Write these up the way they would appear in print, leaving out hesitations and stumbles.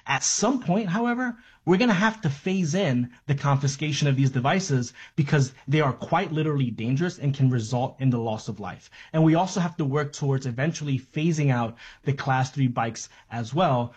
At some point, however, we're going to have to phase in the confiscation of these devices because they are quite literally dangerous and can result in the loss of life. And we also have to work towards eventually phasing out the Class 3 bikes as well.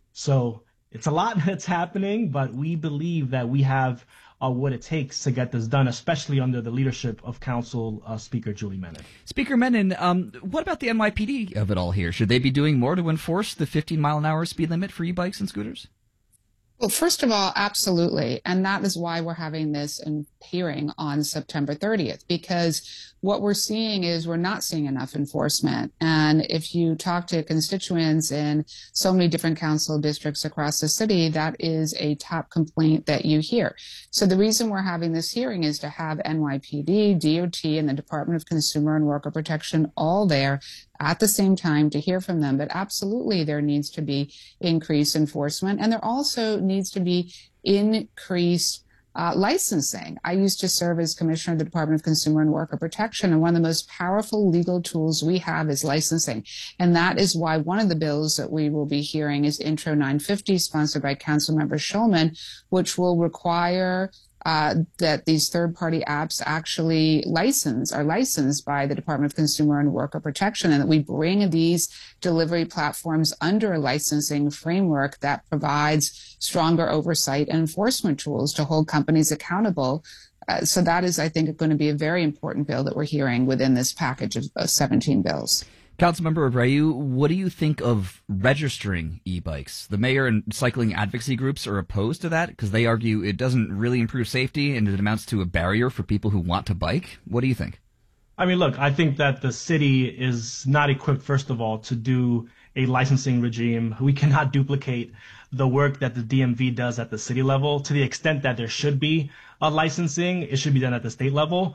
So it's a lot that's happening, but we believe that we have what it takes to get this done, especially under the leadership of Council Speaker Julie Menin. Speaker Menin, what about the NYPD of it all here? Should they be doing more to enforce the 15-mile-an-hour speed limit for e-bikes and scooters? Well, first of all, absolutely. And that is why we're having this hearing on September 30th, because what we're seeing is we're not seeing enough enforcement. And if you talk to constituents in so many different council districts across the city, that is a top complaint that you hear. So the reason we're having this hearing is to have NYPD, DOT, and the Department of Consumer and Worker Protection all there at the same time to hear from them. But absolutely, there needs to be increased enforcement, and there also needs to be increased licensing. I used to serve as commissioner of the Department of Consumer and Worker Protection, and one of the most powerful legal tools we have is licensing. And that is why one of the bills that we will be hearing is Intro 950, sponsored by Councilmember Shulman, which will require that these third-party apps actually are licensed by the Department of Consumer and Worker Protection, and that we bring these delivery platforms under a licensing framework that provides stronger oversight and enforcement tools to hold companies accountable. So that is, I think, going to be a very important bill that we're hearing within this package of 17 bills. Councilmember Abreu, what do you think of registering e-bikes? The mayor and cycling advocacy groups are opposed to that because they argue it doesn't really improve safety and it amounts to a barrier for people who want to bike. What do you think? I mean, look, I think that the city is not equipped, first of all, to do a licensing regime. We cannot duplicate the work that the DMV does at the city level. To the extent that there should be a licensing, it should be done at the state level.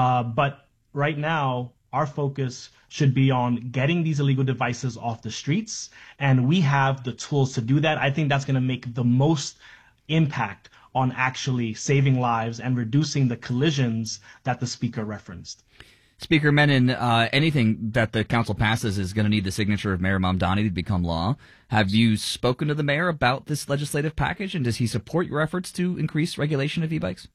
But right now, our focus should be on getting these illegal devices off the streets, and we have the tools to do that. I think that's going to make the most impact on actually saving lives and reducing the collisions that the speaker referenced. Speaker Menin, anything that the council passes is going to need the signature of Mayor Mamdani to become law. Have you spoken to the mayor about this legislative package, and does he support your efforts to increase regulation of e-bikes?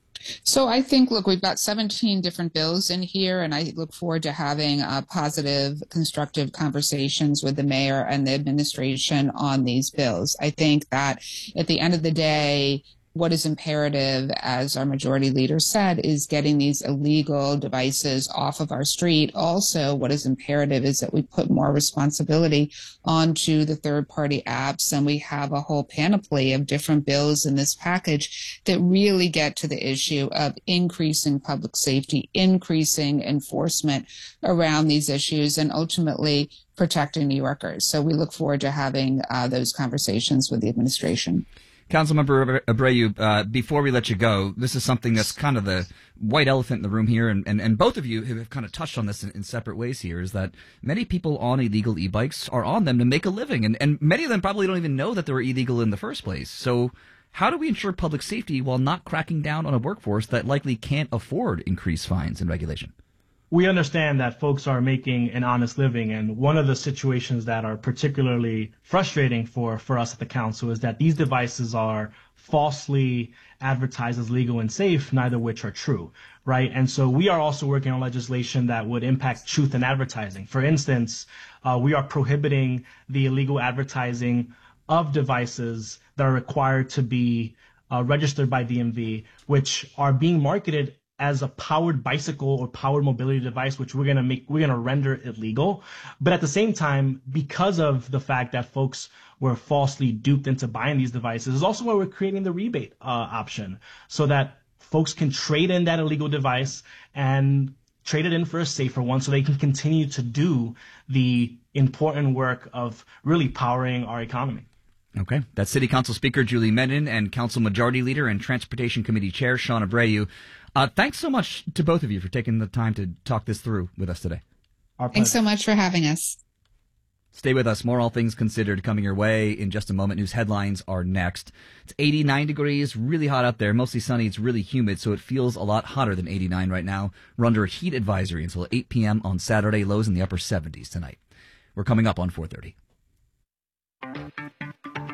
So I think, look, we've got 17 different bills in here, and I look forward to having positive, constructive conversations with the mayor and the administration on these bills. I think that at the end of the day, what is imperative, as our majority leader said, is getting these illegal devices off of our street. Also, what is imperative is that we put more responsibility onto the third-party apps, and we have a whole panoply of different bills in this package that really get to the issue of increasing public safety, increasing enforcement around these issues, and ultimately protecting New Yorkers. So we look forward to having those conversations with the administration. Councilmember Abreu, before we let you go, this is something that's kind of the white elephant in the room here, and both of you have kind of touched on this in separate ways here, is that many people on illegal e-bikes are on them to make a living, and many of them probably don't even know that they were illegal in the first place. So how do we ensure public safety while not cracking down on a workforce that likely can't afford increased fines and regulation? We understand that folks are making an honest living, and one of the situations that are particularly frustrating for us at the council is that these devices are falsely advertised as legal and safe, neither of which are true, right? And so we are also working on legislation that would impact truth in advertising. For instance, we are prohibiting the illegal advertising of devices that are required to be registered by DMV, which are being marketed as a powered bicycle or powered mobility device, which we're going to render illegal. But at the same time, because of the fact that folks were falsely duped into buying these devices, is also why we're creating the rebate option so that folks can trade in that illegal device and trade it in for a safer one so they can continue to do the important work of really powering our economy. Okay. That's City Council Speaker Julie Menin and Council Majority Leader and Transportation Committee Chair Sean Abreu. Thanks so much to both of you for taking the time to talk this through with us today. Thanks so much for having us. Stay with us. More All Things Considered coming your way in just a moment. News headlines are next. It's 89 degrees, really hot out there, mostly sunny. It's really humid, so it feels a lot hotter than 89 right now. We're under a heat advisory until 8 p.m. on Saturday, lows in the upper 70s tonight. We're coming up on 4:30.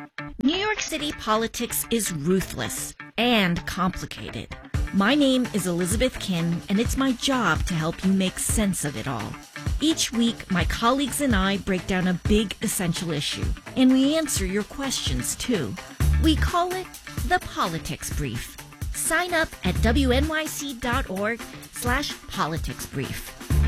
New York City politics is ruthless and complicated. My name is Elizabeth Kim, and it's my job to help you make sense of it all. Each week, my colleagues and I break down a big, essential issue, and we answer your questions, too. We call it the Politics Brief. Sign up at wnyc.org/politicsbrief.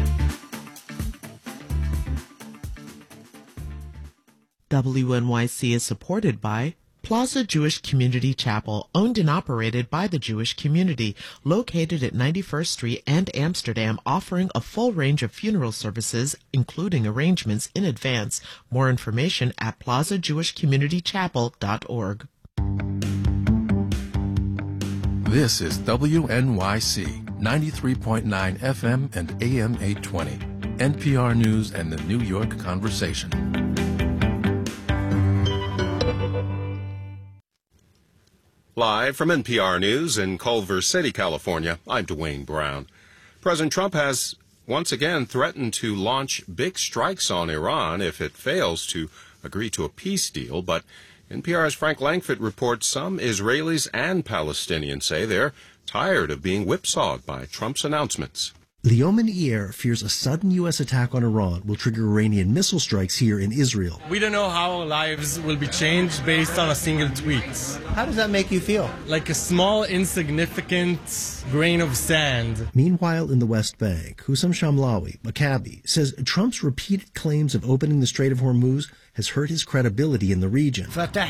WNYC is supported by Plaza Jewish Community Chapel, owned and operated by the Jewish community, located at 91st Street and Amsterdam, offering a full range of funeral services, including arrangements in advance. More information at plazajewishcommunitychapel.org. This is WNYC 93.9 FM and AM 820, NPR News and the New York Conversation. Live from NPR News in Culver City, California, I'm Dwayne Brown. President Trump has once again threatened to launch big strikes on Iran if it fails to agree to a peace deal, but NPR's Frank Langfitt reports some Israelis and Palestinians say they're tired of being whipsawed by Trump's announcements. Leoman Eir fears a sudden U.S. attack on Iran will trigger Iranian missile strikes here in Israel. We don't know how lives will be changed based on a single tweet. How does that make you feel? Like a small, insignificant grain of sand. Meanwhile, in the West Bank, Hussam Shamlawi, Maccabi, says Trump's repeated claims of opening the Strait of Hormuz has hurt his credibility in the region.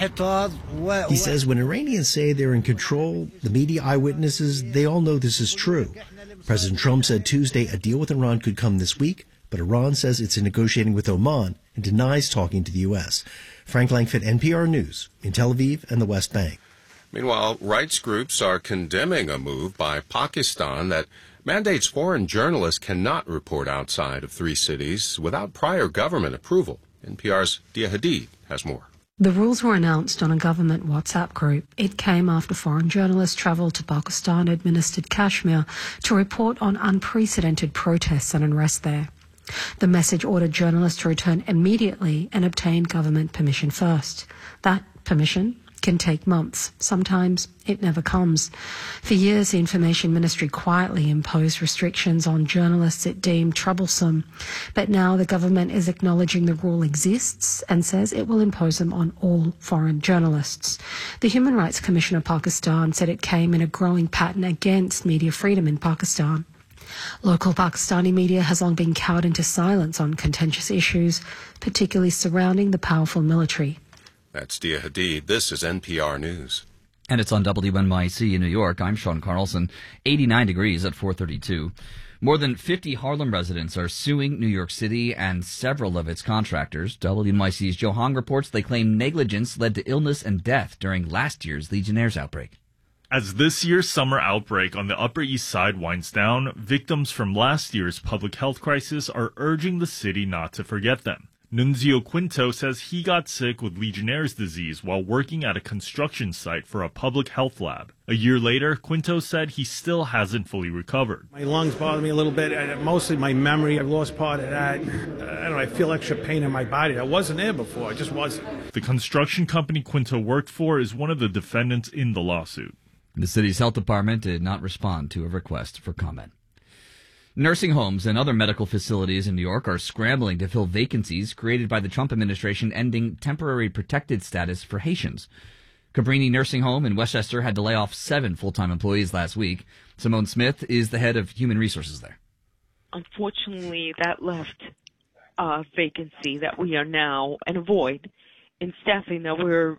He says when Iranians say they're in control, the media eyewitnesses, they all know this is true. President Trump said Tuesday a deal with Iran could come this week, but Iran says it's negotiating with Oman and denies talking to the U.S. Frank Langfitt, NPR News, in Tel Aviv and the West Bank. Meanwhile, rights groups are condemning a move by Pakistan that mandates foreign journalists cannot report outside of 3 cities without prior government approval. NPR's Dia Hadid has more. The rules were announced on a government WhatsApp group. It came after foreign journalists travelled to Pakistan-administered Kashmir to report on unprecedented protests and unrest there. The message ordered journalists to return immediately and obtain government permission first. That permission can take months. Sometimes it never comes. For years, the Information Ministry quietly imposed restrictions on journalists it deemed troublesome. But now the government is acknowledging the rule exists and says it will impose them on all foreign journalists. The Human Rights Commission of Pakistan said it came in a growing pattern against media freedom in Pakistan. Local Pakistani media has long been cowed into silence on contentious issues, particularly surrounding the powerful military. That's Dia Hadid. This is NPR News. And it's on WNYC in New York. I'm Sean Carlson. 89 degrees at 432. More than 50 Harlem residents are suing New York City and several of its contractors. WNYC's Joe Hong reports they claim negligence led to illness and death during last year's Legionnaires outbreak. As this year's summer outbreak on the Upper East Side winds down, victims from last year's public health crisis are urging the city not to forget them. Nunzio Quinto says he got sick with Legionnaire's disease while working at a construction site for a public health lab. A year later, Quinto said he still hasn't fully recovered. My lungs bother me a little bit, mostly my memory. I've lost part of that. I don't know, I feel extra pain in my body. I wasn't there before, I just wasn't. The construction company Quinto worked for is one of the defendants in the lawsuit. The city's health department did not respond to a request for comment. Nursing homes and other medical facilities in New York are scrambling to fill vacancies created by the Trump administration ending temporary protected status for Haitians. Cabrini Nursing Home in Westchester had to lay off 7 full-time employees last week. Simone Smith is the head of human resources there. Unfortunately, that left a vacancy that we are now and a void in staffing that we're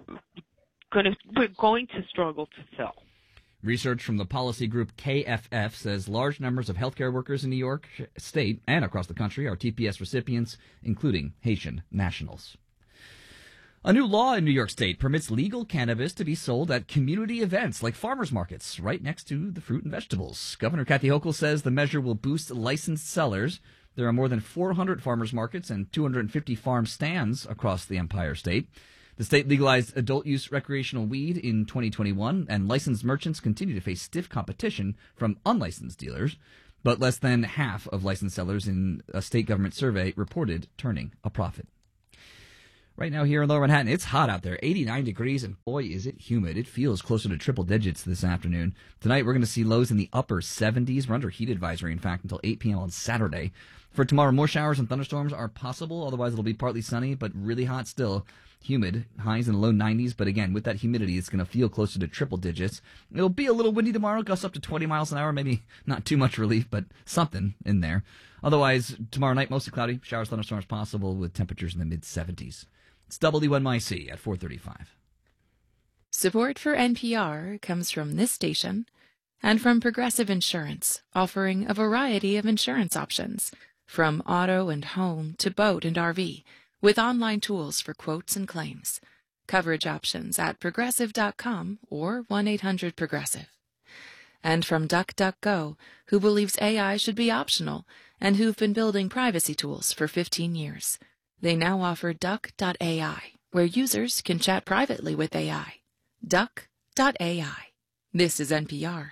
going to struggle to fill. Research from the policy group KFF says large numbers of healthcare workers in New York State and across the country are TPS recipients, including Haitian nationals. A new law in New York State permits legal cannabis to be sold at community events like farmers markets right next to the fruit and vegetables. Governor Kathy Hochul says the measure will boost licensed sellers. There are more than 400 farmers markets and 250 farm stands across the Empire State. The state legalized adult-use recreational weed in 2021, and licensed merchants continue to face stiff competition from unlicensed dealers, but less than half of licensed sellers in a state government survey reported turning a profit. Right now here in Lower Manhattan, it's hot out there, 89 degrees, and boy, is it humid. It feels closer to triple digits this afternoon. Tonight, we're going to see lows in the upper 70s. We're under heat advisory, in fact, until 8 p.m. on Saturday. For tomorrow, more showers and thunderstorms are possible. Otherwise, it'll be partly sunny, but really hot still. Humid, highs in the low 90s, but again, with that humidity, it's going to feel closer to triple digits. It'll be a little windy tomorrow, gusts up to 20 miles an hour, maybe not too much relief, but something in there. Otherwise, tomorrow night, mostly cloudy, showers, thunderstorms possible with temperatures in the mid-70s. It's WNYC at 4:35. Support for NPR comes from this station and from Progressive Insurance, offering a variety of insurance options, from auto and home to boat and RV, with online tools for quotes and claims. Coverage options at Progressive.com or 1-800-PROGRESSIVE. And from DuckDuckGo, who believes AI should be optional and who've been building privacy tools for 15 years. They now offer Duck.ai, where users can chat privately with AI. Duck.ai. This is NPR.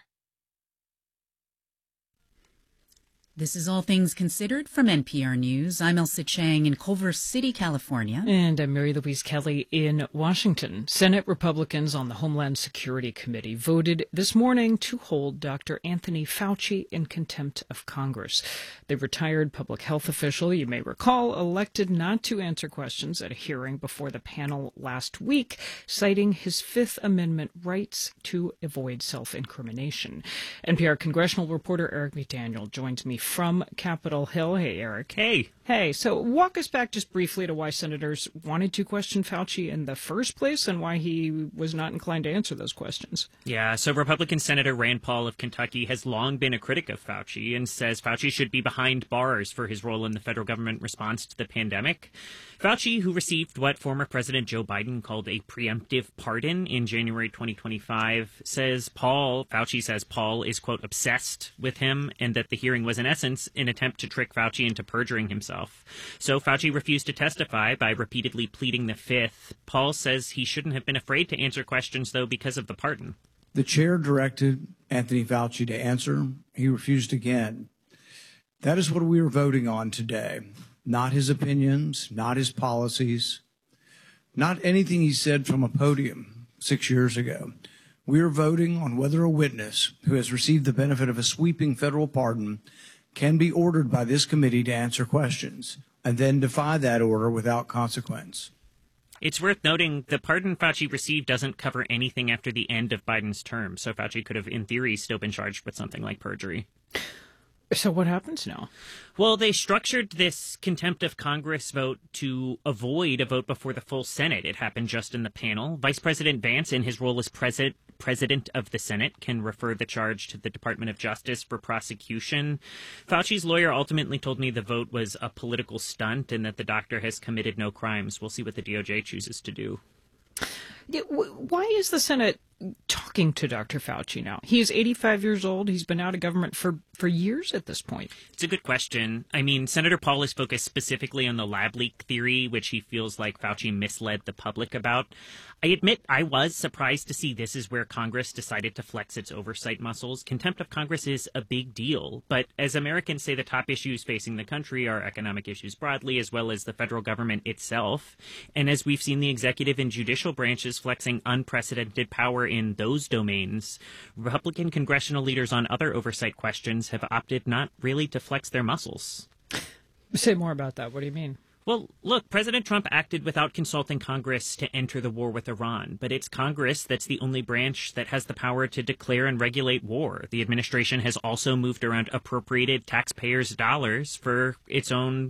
This is All Things Considered from NPR News. I'm Elsa Chang in Culver City, California. And I'm Mary Louise Kelly in Washington. Senate Republicans on the Homeland Security Committee voted this morning to hold Dr. Anthony Fauci in contempt of Congress. The retired public health official, you may recall, elected not to answer questions at a hearing before the panel last week, citing his Fifth Amendment rights to avoid self-incrimination. NPR congressional reporter Eric McDaniel joins me from Capitol Hill. Hey, Eric. Hey, so walk us back just briefly to why senators wanted to question Fauci in the first place and why he was not inclined to answer those questions. Yeah, so Republican Senator Rand Paul of Kentucky has long been a critic of Fauci and says Fauci should be behind bars for his role in the federal government response to the pandemic. Fauci, who received what former President Joe Biden called a preemptive pardon in January 2025, Fauci says Paul is, quote, obsessed with him and that the hearing was in essence an attempt to trick Fauci into perjuring himself. So Fauci refused to testify by repeatedly pleading the Fifth. Paul says he shouldn't have been afraid to answer questions, though, because of the pardon. The chair directed Anthony Fauci to answer. He refused again. That is what we are voting on today. Not his opinions, not his policies, not anything he said from a podium 6 years ago. We are voting on whether a witness who has received the benefit of a sweeping federal pardon can be ordered by this committee to answer questions and then defy that order without consequence. It's worth noting the pardon Fauci received doesn't cover anything after the end of Biden's term, so Fauci could have, in theory, still been charged with something like perjury. So what happens now? Well, they structured this contempt of Congress vote to avoid a vote before the full Senate. It happened just in the panel. Vice President Vance, in his role as president of the Senate, can refer the charge to the Department of Justice for prosecution. Fauci's lawyer ultimately told me the vote was a political stunt and that the doctor has committed no crimes. We'll see what the DOJ chooses to do. Why is the Senate talking to Dr. Fauci now? He is 85 years old. He's been out of government for years at this point. It's a good question. I mean, Senator Paul is focused specifically on the lab leak theory, which he feels like Fauci misled the public about. I admit I was surprised to see this is where Congress decided to flex its oversight muscles. Contempt of Congress is a big deal, but as Americans say, the top issues facing the country are economic issues broadly, as well as the federal government itself. And as we've seen the executive and judicial branches flexing unprecedented power in those domains, Republican congressional leaders on other oversight questions have opted not really to flex their muscles. Say more about that. What do you mean? Well, look, President Trump acted without consulting Congress to enter the war with Iran, but it's Congress that's the only branch that has the power to declare and regulate war. The administration has also moved around appropriated taxpayers' dollars for its own,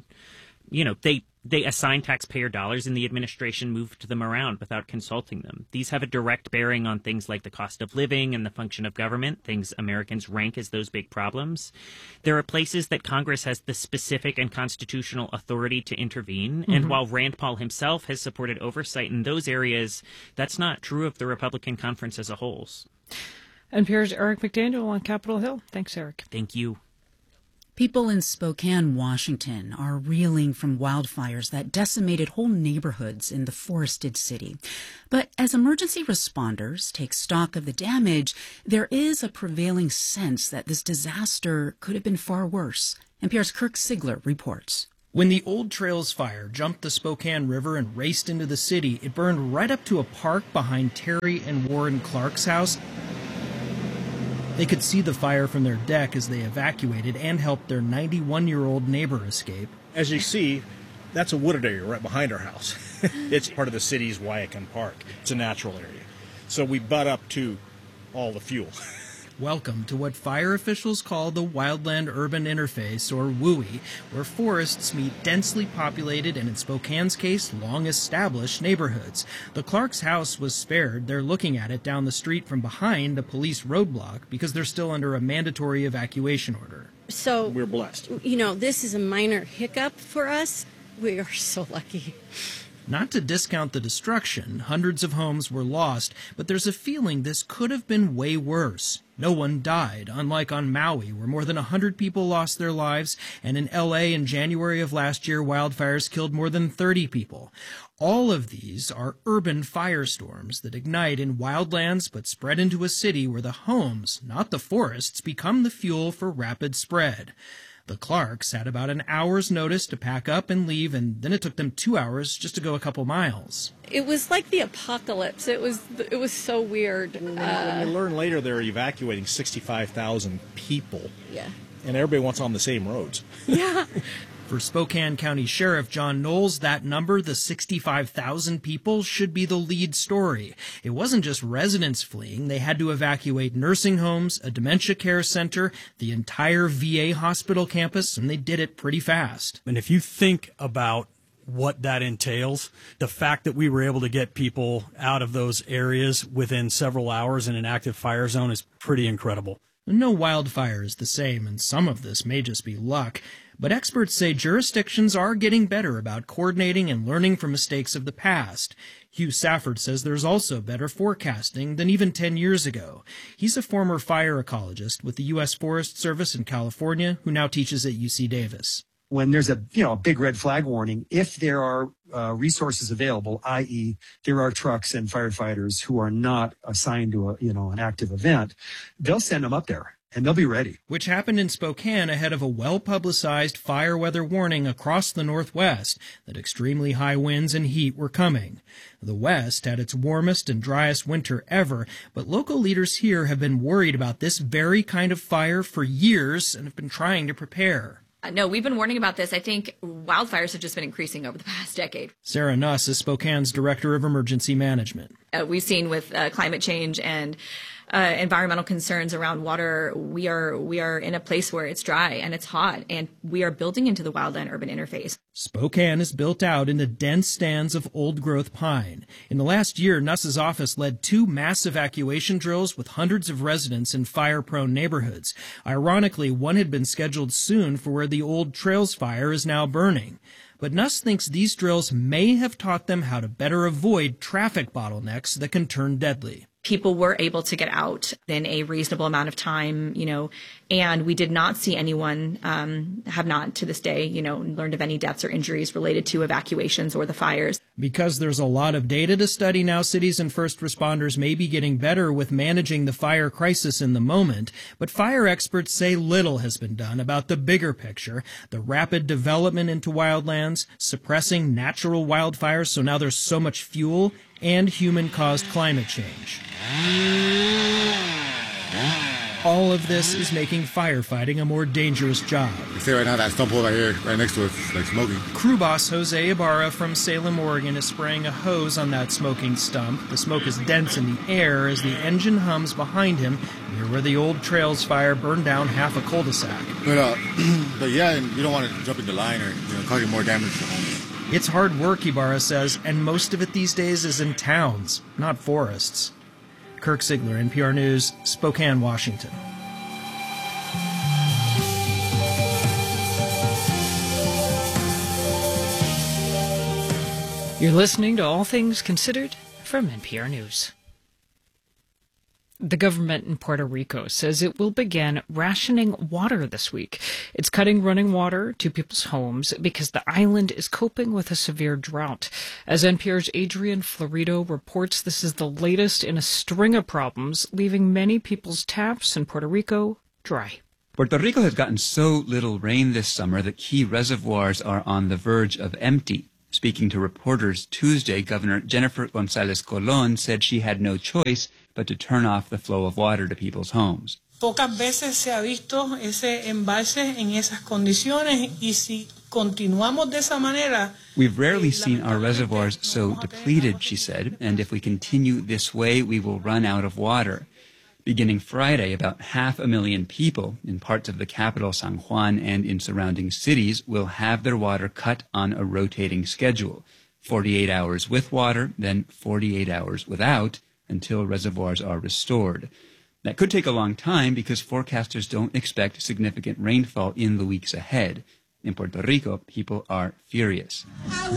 they assign taxpayer dollars and the administration moved them around without consulting them. These have a direct bearing on things like the cost of living and the function of government, things Americans rank as those big problems. There are places that Congress has the specific and constitutional authority to intervene. And while Rand Paul himself has supported oversight in those areas, that's not true of the Republican conference as a whole. NPR's Eric McDaniel on Capitol Hill. Thanks, Eric. Thank you. People in Spokane, Washington, are reeling from wildfires that decimated whole neighborhoods in the forested city. But as emergency responders take stock of the damage, there is a prevailing sense that this disaster could have been far worse. NPR's Kirk Sigler reports. When the Old Trails fire jumped the Spokane River and raced into the city, it burned right up to a park behind Terry and Warren Clark's house. They could see the fire from their deck as they evacuated and helped their 91-year-old neighbor escape. As you see, that's a wooded area right behind our house. It's part of the city's Wyakin Park. It's a natural area. So we butt up to all the fuel. Welcome to what fire officials call the Wildland Urban Interface, or WUI, where forests meet densely populated and, in Spokane's case, long-established neighborhoods. The Clark's house was spared. They're looking at it down the street from behind a police roadblock because they're still under a mandatory evacuation order. So we're blessed. You know, this is a minor hiccup for us. We are so lucky. Not to discount the destruction, hundreds of homes were lost, but there's a feeling this could have been way worse. No one died, unlike on Maui, where more than 100 people lost their lives, and in L.A. in January of last year, wildfires killed more than 30 people. All of these are urban firestorms that ignite in wildlands but spread into a city where the homes, not the forests, become the fuel for rapid spread. The Clarks had about an hour's notice to pack up and leave, and then it took them 2 hours just to go a couple miles. It was like the apocalypse. It was so weird. When you learn later they're evacuating 65,000 people. Yeah. And everybody wants on the same roads. Yeah. For Spokane County Sheriff John Knowles, that number, the 65,000 people, should be the lead story. It wasn't just residents fleeing. They had to evacuate nursing homes, a dementia care center, the entire VA hospital campus, and they did it pretty fast. And if you think about what that entails, the fact that we were able to get people out of those areas within several hours in an active fire zone is pretty incredible. No wildfire is the same, and some of this may just be luck. But experts say jurisdictions are getting better about coordinating and learning from mistakes of the past. Hugh Safford says there's also better forecasting than even 10 years ago. He's a former fire ecologist with the U.S. Forest Service in California who now teaches at UC Davis. When there's a big red flag warning, if there are resources available, i.e. there are trucks and firefighters who are not assigned to an active event, they'll send them up there. And they'll be ready. Which happened in Spokane ahead of a well-publicized fire weather warning across the Northwest that extremely high winds and heat were coming. The West had its warmest and driest winter ever, but local leaders here have been worried about this very kind of fire for years and have been trying to prepare. No, we've been warning about this. I think wildfires have just been increasing over the past decade. Sarah Nuss is Spokane's Director of Emergency Management. We've seen with climate change and environmental concerns around water, we are in a place where it's dry and it's hot, and we are building into the wildland urban interface. Spokane is built out into dense stands of old-growth pine. In the last year, Nuss's office led 2 mass evacuation drills with hundreds of residents in fire-prone neighborhoods. Ironically, one had been scheduled soon for where the Old Trails fire is now burning. But Nuss thinks these drills may have taught them how to better avoid traffic bottlenecks that can turn deadly. People were able to get out in a reasonable amount of time, and we did not see anyone, have not to this day, learned of any deaths or injuries related to evacuations or the fires. Because there's a lot of data to study now, cities and first responders may be getting better with managing the fire crisis in the moment, but fire experts say little has been done about the bigger picture, the rapid development into wildlands, suppressing natural wildfires so now there's so much fuel, and human-caused climate change. All of this is making firefighting a more dangerous job. You see right now that stump hole right here, right next to us, like smoking. Crew boss Jose Ibarra from Salem, Oregon is spraying a hose on that smoking stump. The smoke is dense in the air as the engine hums behind him near where the Old Trails fire burned down half a cul-de-sac. But yeah, and you don't want to jump in the line or causing more damage to homes. It's hard work, Ibarra says, and most of it these days is in towns, not forests. Kirk Ziegler, NPR News, Spokane, Washington. You're listening to All Things Considered from NPR News. The government in Puerto Rico says it will begin rationing water this week. It's cutting running water to people's homes because the island is coping with a severe drought. As NPR's Adrian Florido reports, this is the latest in a string of problems, leaving many people's taps in Puerto Rico dry. Puerto Rico has gotten so little rain this summer that key reservoirs are on the verge of empty. Speaking to reporters Tuesday, Governor Jennifer Gonzalez Colón said she had no choice but to turn off the flow of water to people's homes. Pocas veces se ha visto ese embalse en esas condiciones y si continuamos de esa manera. We've rarely seen our reservoirs so depleted, she said, and if we continue this way, we will run out of water. Beginning Friday, about 500,000 people in parts of the capital, San Juan, and in surrounding cities will have their water cut on a rotating schedule. 48 hours with water, then 48 hours without, until reservoirs are restored. That could take a long time because forecasters don't expect significant rainfall in the weeks ahead. In Puerto Rico, people are furious.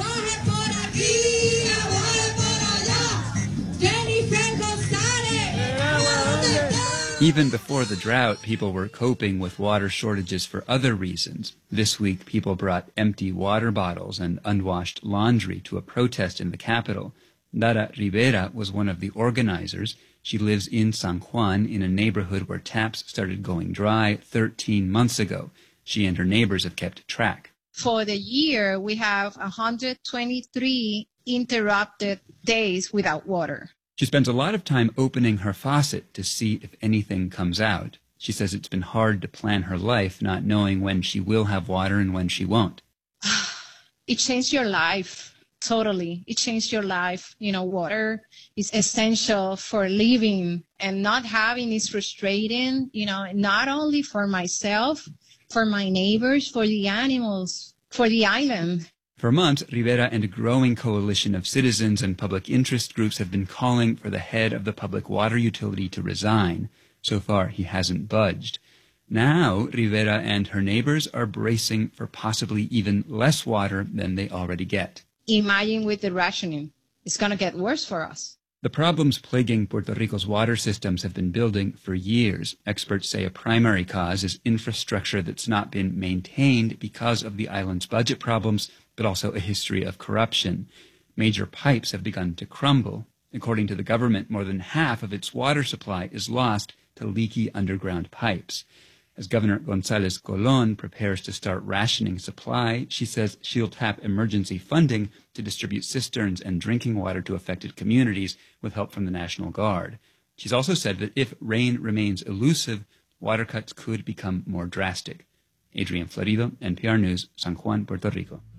Even before the drought, people were coping with water shortages for other reasons. This week, people brought empty water bottles and unwashed laundry to a protest in the capital. Dara Rivera was one of the organizers. She lives in San Juan in a neighborhood where taps started going dry 13 months ago. She and her neighbors have kept track. For the year, we have 123 interrupted days without water. She spends a lot of time opening her faucet to see if anything comes out. She says it's been hard to plan her life, not knowing when she will have water and when she won't. It changed your life, totally. It changed your life. You know, water is essential for living, and not having is frustrating, you know, not only for myself, for my neighbors, for the animals, for the island. For months, Rivera and a growing coalition of citizens and public interest groups have been calling for the head of the public water utility to resign. So far, he hasn't budged. Now, Rivera and her neighbors are bracing for possibly even less water than they already get. Imagine with the rationing. It's going to get worse for us. The problems plaguing Puerto Rico's water systems have been building for years. Experts say a primary cause is infrastructure that's not been maintained because of the island's budget problems, but also a history of corruption. Major pipes have begun to crumble. According to the government, more than half of its water supply is lost to leaky underground pipes. As Governor Gonzalez Colón prepares to start rationing supply, she says she'll tap emergency funding to distribute cisterns and drinking water to affected communities with help from the National Guard. She's also said that if rain remains elusive, water cuts could become more drastic. Adrian Florido, NPR News, San Juan, Puerto Rico.